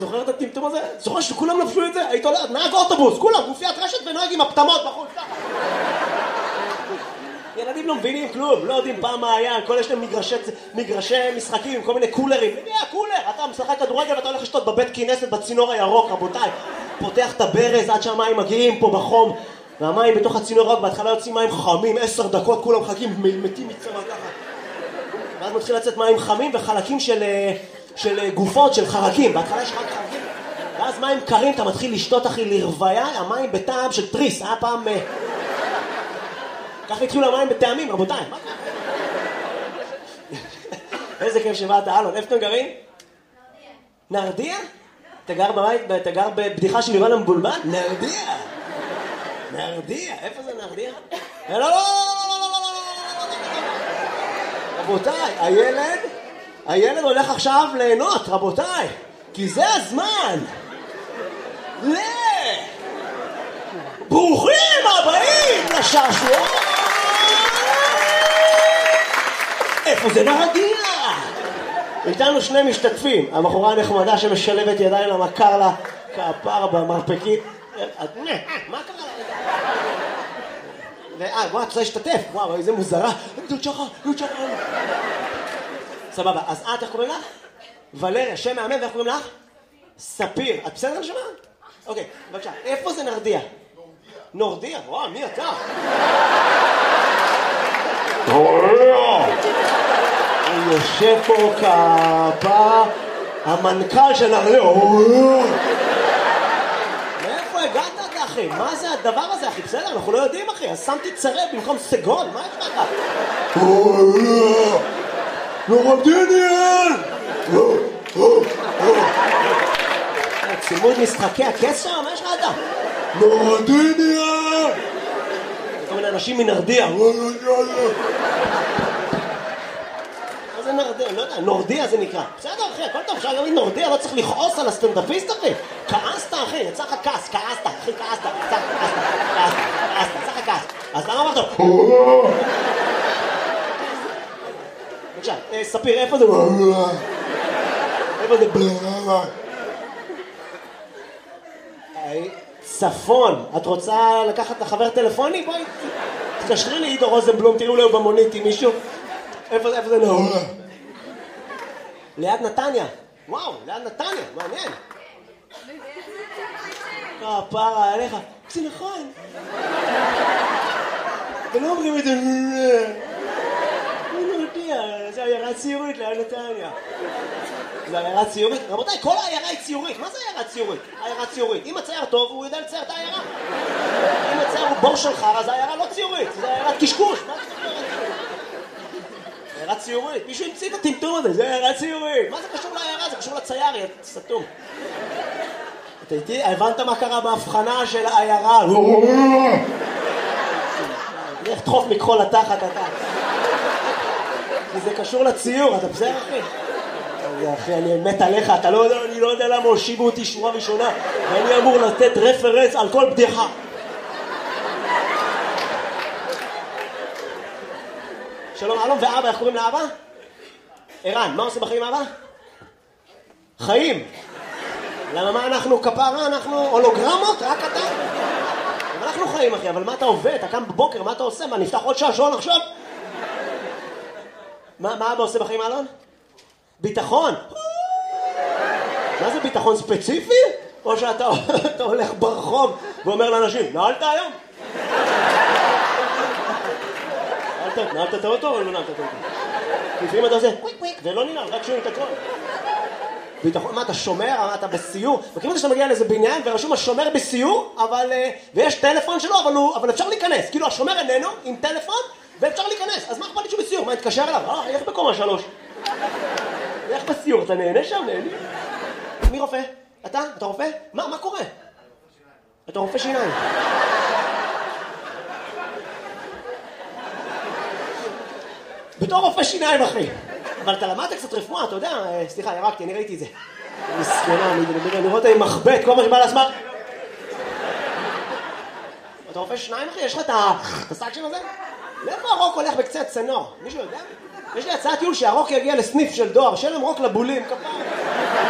זוכר את הטמטום הזה? זוכר שכולם לבשו את זה? היית עולה, נהג אוטובוס, כולם, גופיית רשת ונוהג עם הפטמות בחוץ. ילדים לא מבינים כלום, לא יודעים פעם מה היה, כל יש להם מגרשי משחקים עם כל מיני קולרים. מי הקולר? אתה משחק כדורגל ואתה הולך לשתות בבית כנסת בצינור הירוק, רבותיי. פותח את הברז עד שהמים מגיעים פה בחום, והמים בתוך הצינור הירוק, בהתחלה יוצאים מים חמים, 10 דקות, כולם מחכים, מתים מצמא ככה. ואז מתחיל לצאת מים חמים וחלקים של גופות, של חרקים. בהתחלה יש רק חרקים, ואז מים קרים, אתה מתחיל לשתות אחי לרוויה, המים בטעם של טריס, היה פעם... ככה התחילו המים בטעמים, רבותיי. מה קרה? איזה כיף שבאת, אלון. איפה אתם גרים? נרדיה. נרדיה? אתה גר בבית, אתה גר בבדיחה של יובל המבולבל? נרדיה. נרדיה. איפה זה נרדיה? לא, לא, לא, לא, לא, לא, לא. רבותיי, הילד הולך עכשיו ליהנות, רבותיי. כי זה הזמן. ברוכים הבאים לשעשוע. איפה זה נרדיה? איתנו שני משתתפים, הבחורה הנחמדה שמשלבת ידיים למכר לה כפר במרפקית. מה קרה לה? וואו, את רוצה להשתתף? וואו, איזה מוזרה. דוצ'חה. סבבה, אז את, איך קוראים לך? ולריה, שם מאמן, ואיך קוראים לך? ספיר. את בסדר נשמע? אוקיי, בבקשה. איפה זה נרדיה? נורדיה? וואו, מי אתה? הוא יושב פה כפה המנכ"ל של נרדיה. מאיפה הגעת אתה אחי? מה זה הדבר הזה אחי? בסדר, אנחנו לא יודעים אחי. אז שמתי צרב במקום סגול, מה יש לך? נורדיניאל! צימוד משחקי הכס שם, מה יש לך אתה? נורדיניאל! כל מיני אנשים מנרדיה. מה זה נרדיה? לא יודע, נורדיה זה נקרא. בסדר אחי, הכל טוב, אפשר להגיד נורדיה, לא צריך לכעוס על הסטנדאפיסט אחי. כעסת אחי, יצא לך כעס, כעסת אחי, כעסת, יצא לך כעס. אז למה אמרת? בבקשה, ספיר, איפה זה? איפה זה? צפון, את רוצה לקחת לחבר טלפוני? בואי, תקשרי לי עידו רוזנבלום, תראו לו במונית עם מישהו. איפה זה? לא. ליד נתניה. וואו, ליד נתניה, מעניין. פרה עליך. זה נכון. ולא אומרים את זה. אני לא יודע, זה עיירה ציורית ליד נתניה. זה עיירה ציורית? רבותיי, כל העיירה היא ציורית. מה זה עיירה ציורית? עיירה ציורית. אם הצייר טוב, הוא יודע לצייר את העיירה. אם הצייר הוא בור של חרא, זה עיירה לא ציורית. זה עיירת קשקוש. מה זה עיירה ציורית? עיירה ציורית. מישהו המציא את הטמטום הזה. זה עיירה ציורית. מה זה קשור לעיירה? זה קשור לצייר, יא סתום. אתה איתי? הבנת מה קרה בהבחנה של העיירה? לך תחוף מכחול לתחת, אתה. כי זה קשור לציור, אתה בסדר אחי? אחי, אני מת עליך, אתה לא יודע, אני לא יודע למה הושיבו אותי שורה ראשונה ואני אמור לתת רפרנס על כל בדיחה. שלום, אלון ואבא, איך קוראים לאבא? ערן, מה עושה בחיים אבא? חיים. למה מה אנחנו כפרה? אנחנו הולוגרמות? רק אתה? אנחנו חיים אחי, אבל מה אתה עובד? אתה קם בבוקר, מה אתה עושה? מה, נפתח עוד שעשועון עכשיו? מה אבא עושה בחיים אלון? ביטחון. מה זה ביטחון ספציפי? או שאתה הולך ברחוב ואומר לאנשים, נעלת היום? נעלת את האוטו או לא נעלת את האוטו? לפעמים אתה עושה קוויק קוויק ולא ננעל, רק שומעים את הכל. ביטחון, מה אתה שומר? אתה בסיור? מכירים את שאתה מגיע לאיזה בניין ורשום השומר בסיור, ויש טלפון שלו, אבל אפשר להיכנס. כאילו השומר איננו עם טלפון ואפשר להיכנס. אז מה אכפת לי שהוא בסיור? מה, נתקשר אליו? איך בקומה 3? איך בסיור? אתה נהנה שם? נהנה? מי רופא? אתה? אתה רופא? מה קורה? אתה רופא שיניים. בתור רופא שיניים אחי. אבל אתה למדת קצת רפואה, אתה יודע, סליחה, ירקתי, אני ראיתי את זה. מסכנה, אני רואה אותה עם מחבט, כל מה שבא לעצמה. אתה רופא שניים אחי? יש לך את הסאקשן הזה? לאיפה הרוק הולך בקצה הצנור? מישהו יודע? יש לי הצעת טיול שהרוק יגיע לסניף של דואר, שאין להם רוק לבולים, כפיים.